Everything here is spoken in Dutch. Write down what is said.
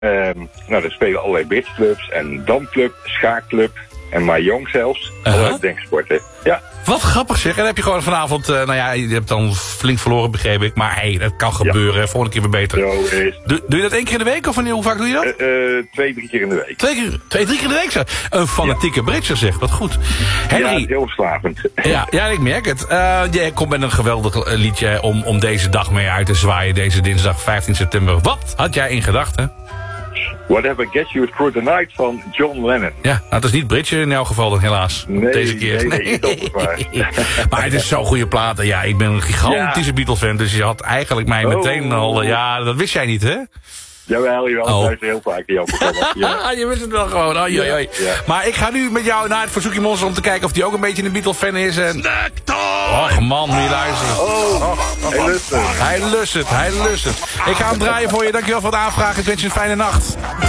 Nou, er spelen allerlei bridgeclubs en damclub, schaakclub en mahjong zelfs. Allerlei denksporten. Ja. Wat grappig zeg. En dan heb je gewoon vanavond, je hebt dan flink verloren, begreep ik. Maar hey, dat kan gebeuren. Volgende keer weer beter. Zo is. Doe je dat 1 keer in de week of hoe vaak doe je dat? 2-3 keer in de week. 2-3 keer in de week, zeg. Een fanatieke bridger, zeg. Wat goed. Henry. Ja, heel verslavend. Ja, ik merk het. Jij komt met een geweldig liedje om deze dag mee uit te zwaaien. Deze dinsdag 15 september. Wat had jij in gedachten? Whatever Gets You Through the Night van John Lennon. Ja, nou, het is niet bridge in elk geval dan helaas. Nee, deze keer. Nee, dat is waar. Maar het is zo'n goede plaat. En ja, ik ben een gigantische Beatles-fan. Dus je had eigenlijk mij meteen al... Ja, dat wist jij niet, hè? Jawel, heel vaak in jouw programma. Ja. Je wist het wel gewoon. Oei. Ja. Maar ik ga nu met jou naar het Verzoekje Monster om te kijken of hij ook een beetje een Beatles-fan is. En... Och man, moet je luisteren. Hij lust het. Hij lust het. Ik ga hem draaien voor je. Dankjewel voor het aanvragen. Ik wens je een fijne nacht.